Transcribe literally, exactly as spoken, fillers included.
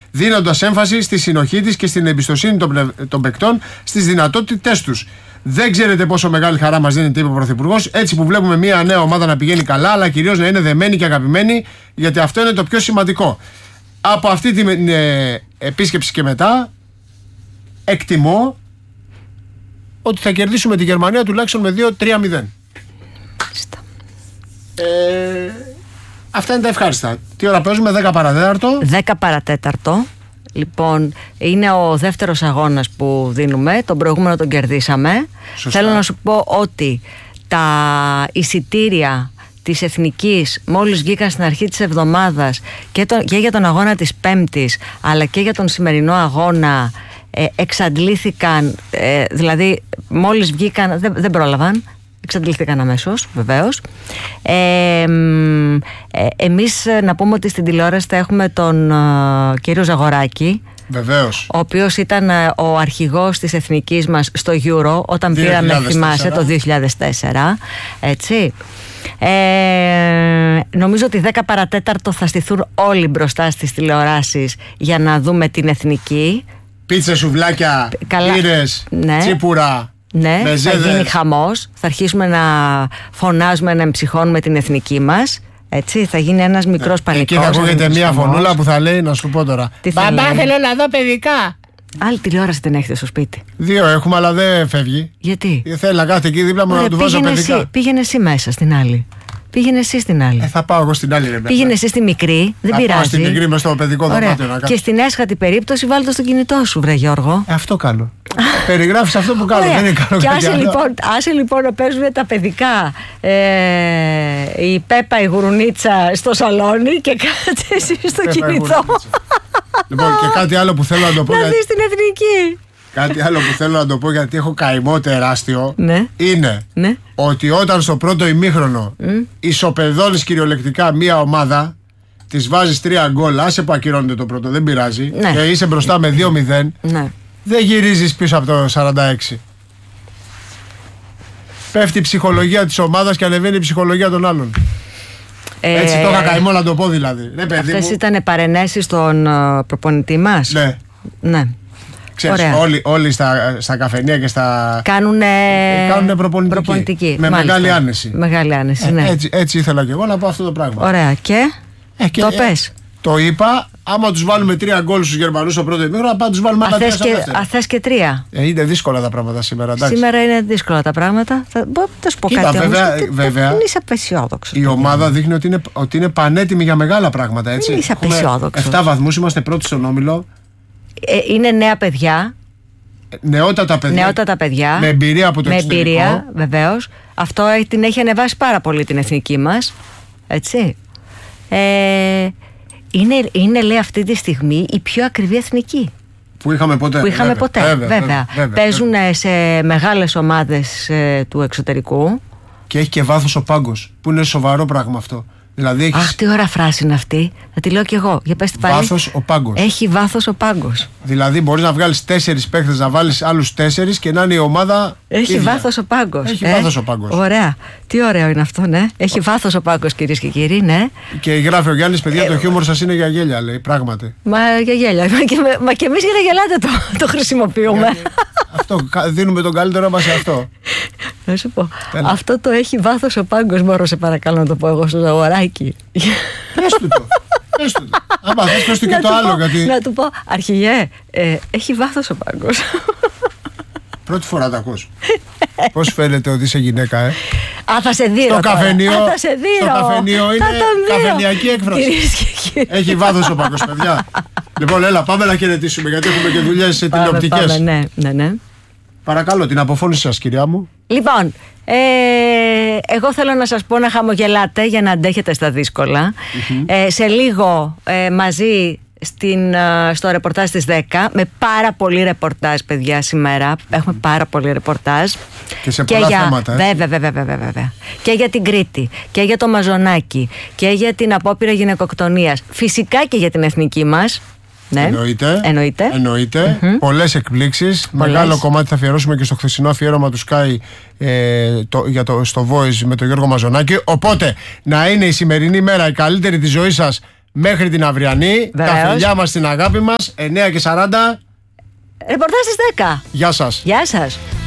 δίνοντας έμφαση στη συνοχή της και στην εμπιστοσύνη των, των παικτών στις δυνατότητές τους. Δεν ξέρετε πόσο μεγάλη χαρά μας δίνει, είπε ο Πρωθυπουργός, έτσι που βλέπουμε μια νέα ομάδα να πηγαίνει καλά, αλλά κυρίως να είναι δεμένη και αγαπημένη, γιατί αυτό είναι το πιο σημαντικό. Από αυτή την ε, επίσκεψη και μετά, εκτιμώ ότι θα κερδίσουμε τη Γερμανία τουλάχιστον με δύο τρία μηδέν. Ε, αυτά είναι τα ευχάριστα. Τι ώρα παίζουμε? δέκα παρατέταρτο. δέκα παρατέταρτο. Λοιπόν, είναι ο δεύτερος αγώνας που δίνουμε. Τον προηγούμενο τον κερδίσαμε. Σωστά. Θέλω να σου πω ότι τα εισιτήρια της Εθνικής μόλις βγήκαν στην αρχή της εβδομάδας και, το, και για τον αγώνα της Πέμπτης αλλά και για τον σημερινό αγώνα ε, εξαντλήθηκαν, ε, δηλαδή μόλις βγήκαν δεν, δεν πρόλαβαν, εξαντλήθηκαν αμέσως, βεβαίως. Ε, ε, εμείς να πούμε ότι στην τηλεόραση θα έχουμε τον ε, κύριο Ζαγοράκη, βεβαίως, ο οποίος ήταν ε, ο αρχηγός της Εθνικής μας στο Euro όταν δύο χιλιάδες τέσσερα. πήραμε, θυμάσαι, το δύο χιλιάδες τέσσερα, έτσι. Ε, νομίζω ότι δέκα παρατέταρτο θα στηθούν όλοι μπροστά στις τηλεοράσεις για να δούμε την Εθνική. Πίτσες, σουβλάκια, πύρες, ναι. τσίπουρα. Ναι, μεζέδες. Θα γίνει χαμός. Θα αρχίσουμε να φωνάζουμε, να εμψυχώνουμε την Εθνική μας. Έτσι, θα γίνει ένας μικρός ναι. πανικός. Εκεί θα ακούγεται μια φωνούλα που θα λέει, να σου πω τώρα, μπαμπά, θέλω να δω παιδικά. Άλλη τηλεόραση την έχετε στο σπίτι? Δύο έχουμε, αλλά δεν φεύγει. Γιατί? Θέλει να κάθεται εκεί δίπλα μου να του βάζω παιδικά. Εσύ, πήγαινε εσύ μέσα στην άλλη. Πήγαινε εσύ στην άλλη. Ε, θα πάω εγώ στην άλλη. Ρε, πήγαινε εσύ στη μικρή, δεν θα πειράζει. Πάω στην μικρή μες στο παιδικό δωμάτιο να κάνω. Και στην έσχατη περίπτωση βάλτε το στο κινητό σου, βρε Γιώργο. Ε, αυτό κάνω. Περιγράφεις αυτό που κάνω. Δεν είναι καλό. Και άσε λοιπόν, άσε λοιπόν να παίζουν τα παιδικά. Ε, η Πέπα η γουρουνίτσα στο σαλόνι και κάτσε εσύ στο κινητό. Λοιπόν, και κάτι άλλο που θέλω να το πω. Να δεις την Εθνική. Κάτι άλλο που θέλω να το πω, γιατί έχω καημό τεράστιο, ναι. είναι ναι. ότι όταν στο πρώτο ημίχρονο mm. ισοπεδώνεις κυριολεκτικά μία ομάδα, της βάζεις τρία γκολ, άσε που ακυρώνεται το πρώτο, δεν πειράζει, ναι. και είσαι μπροστά με δύο μηδέν, ναι. δεν γυρίζεις πίσω από το σαράντα έξι. Πέφτει η ψυχολογία της ομάδας και ανεβαίνει η ψυχολογία των άλλων. Ε, Έτσι το είχα καημό να το πω δηλαδή. Ναι, αυτές ήταν παρενέσεις στον uh, προπονητή μας. Ναι. ναι. Ξέρεις, όλοι, όλοι στα, στα καφενεία και στα. Κάνουνε, κάνουνε προπονητική. προπονητική. Με Μάλιστα. μεγάλη άνεση. Μεγάλη άνεση, ε, ναι. Έτσι, έτσι ήθελα και εγώ να πω αυτό το πράγμα. Ωραία. Και, ε, και το ε, πες. Το είπα. Άμα τους βάλουμε τρία γκολ στους Γερμανούς στο πρώτο ημίχρονο, να τους βάλουμε άλλα τρία στο δεύτερο. Αθές και τρία. Ε, είναι δύσκολα τα πράγματα σήμερα. Εντάξει. Σήμερα είναι δύσκολα τα πράγματα. Θα, θα σου πω Κοίτα, κάτι. Βέβαια, όμως, βέβαια, δεν είσαι απεσιόδοξο. Η ομάδα δείχνει ότι είναι, ότι είναι πανέτοιμη για μεγάλα πράγματα. Έτσι. Δεν είσαι απεσιόδοξο. εφτά βαθμούς, είμαστε πρώτοι στον όμιλο. Ε, είναι νέα παιδιά. Νεότατα παιδιά. Νεότατα παιδιά. Με εμπειρία από το με εξωτερικό. Με εμπειρία, βεβαίως. Αυτό την έχει ανεβάσει πάρα πολύ την εθνική μας. Έτσι. Ε, είναι, είναι, λέει, αυτή τη στιγμή η πιο ακριβή εθνική. Που είχαμε ποτέ. Που είχαμε βέβαια, ποτέ, βέβαια. βέβαια, βέβαια. βέβαια Παίζουν βέβαια. σε μεγάλες ομάδες ε, του εξωτερικού. Και έχει και βάθος ο πάγκος, που είναι σοβαρό πράγμα αυτό. Δηλαδή έχεις... Αχ, τι ωραία φράση είναι αυτή. Θα τη λέω κι εγώ. Για πες την πάλι. Βάθος ο πάγκος. Έχει βάθος ο πάγκος. Δηλαδή μπορείς να βγάλεις τέσσερις παίχτες, να βάλεις άλλους τέσσερις και να είναι η ομάδα. Έχει ίδια. βάθος ο πάγκος. Έχει ε? βάθος ο πάγκος. Ωραία. Τι ωραίο είναι αυτό, ναι. Έχει βάθος ο πάγκος, κυρίες και κύριοι, ναι. Και γράφει ο Γιάννης, παιδιά, ε... το χιούμορ σας είναι για γέλια, λέει. Πράγματι. Μα για γέλια. Μα και, μα και εμείς για να γελάτε το, το χρησιμοποιούμε. Αυτό. Δίνουμε τον καλύτερό μας σε αυτό. Να σου πω. Έλα. Αυτό το έχει βάθος ο πάγκος, μπορώ σε παρακαλώ να το πω εγώ στο Ζαγοράκι. Πες του το. Πες του το. Άμα θες πες του και το πω, άλλο. Γιατί... Να του πω, αρχηγέ, ε, έχει βάθος ο πάγκος. Πρώτη φορά τα ακούς. Πώς φαίνεται ότι είσαι γυναίκα, ε. Α, θα σε δείρω. Στο καφενείο, Α, θα σε δείρω. Στο καφενείο είναι καφενειακή έκφραση. Έχει βάθος ο πάγκος, παιδιά. Λοιπόν, έλα, πάμε να χαιρετήσουμε, γιατί έχουμε και δουλειές τηλεοπτικές. Ναι, ναι, ναι. Παρακαλώ, την αποφώνηση σας, κυρία μου. Λοιπόν, ε, εγώ θέλω να σας πω να χαμογελάτε για να αντέχετε στα δύσκολα. Mm-hmm. Ε, σε λίγο ε, μαζί στην, στο ρεπορτάζ της δέκα, με πάρα πολύ ρεπορτάζ, παιδιά, σήμερα. Έχουμε πάρα πολύ ρεπορτάζ. Και σε πολλά και για, θέματα. Βέβαια, βέβαια, βέβαια, βέβαια. Και για την Κρήτη, και για το Μαζονάκι, και για την απόπειρα γυναικοκτονίας. Φυσικά και για την εθνική μας. Ναι. Εννοείται. Εννοείται. Εννοείται. Mm-hmm. Πολλές εκπλήξεις. Πολλές. Μεγάλο κομμάτι θα αφιερώσουμε και στο χθεσινό αφιέρωμα του Sky ε, το, για το, στο Voice με τον Γιώργο Μαζονάκη. Οπότε να είναι η σημερινή μέρα η καλύτερη της ζωής σας Μέχρι την αυριανή. Βεβαίως. Τα φιλιά μας, την αγάπη μας. εννιά και σαράντα. Ρεπορτάζ στις δέκα. Γεια σας. Γεια σας.